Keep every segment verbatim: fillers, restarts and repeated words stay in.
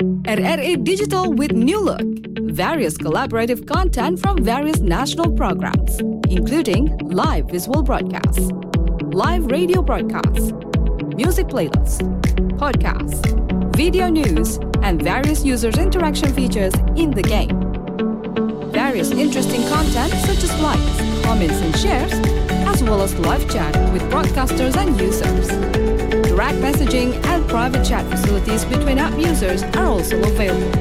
R R A Digital with new look. Various collaborative content from various national programs, including live visual broadcasts, live radio broadcasts, music playlists, podcasts, video news, and various users' interaction features in the game. Various interesting content such as likes, comments, and shares, as well as live chat with broadcasters and users. Direct messaging and private chat facilities between app users are also available.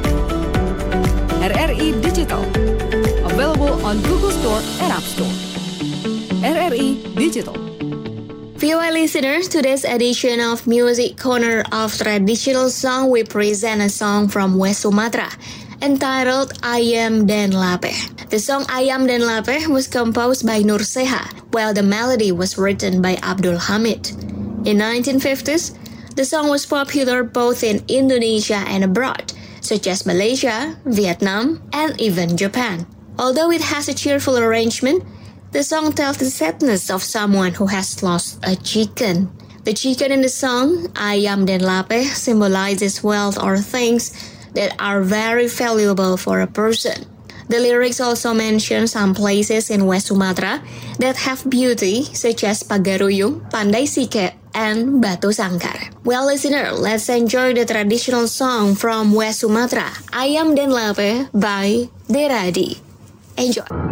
R R E Digital, available on Google Store and App Store. R R E Digital. V O A listeners, today's edition of Music Corner of Traditional Song, we present a song from West Sumatra entitled Ayam dan Lapeh. The song Ayam dan Lapeh was composed by Nur Seha, while the melody was written by Abdul Hamid. In nineteen fifties, the song was popular both in Indonesia and abroad, such as Malaysia, Vietnam, and even Japan. Although it has a cheerful arrangement, the song tells the sadness of someone who has lost a chicken. The chicken in the song, Ayam dan Lapeh, symbolizes wealth or things that are very valuable for a person. The lyrics also mention some places in West Sumatra that have beauty, such as Pagaruyung, Pandai Sike, and Batu Sangkar. Well, listener, let's enjoy the traditional song from West Sumatra, Ayam dan Lapeh by Deradi. Enjoy!